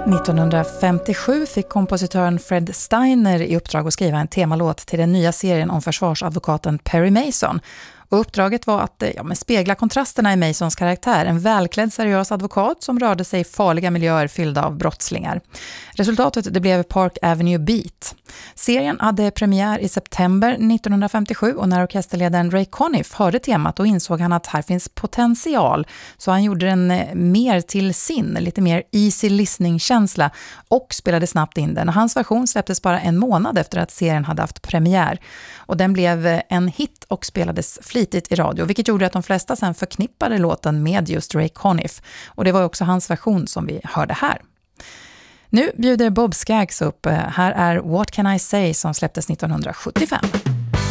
1957 fick kompositören Fred Steiner i uppdrag att skriva en temalåt till den nya serien om försvarsadvokaten Perry Mason. Och uppdraget var att spegla kontrasterna i Masons karaktär, en välklädd seriös advokat som rörde sig i farliga miljöer fyllda av brottslingar. Resultatet det blev Park Avenue Beat. Serien hade premiär i september 1957 och när orkesterledaren Ray Conniff hörde temat och insåg han att här finns potential, så han gjorde den mer till sin, lite mer easy listening-känsla och spelade snabbt in den. Och hans version släpptes bara en månad efter att serien hade haft premiär. Och den blev en hit och spelades flitigt i radio, vilket gjorde att de flesta sen förknippade låten med just Ray Conniff. Och det var också hans version som vi hörde här. Nu bjuder Bob Skaggs upp. Här är What Can I Say som släpptes 1975.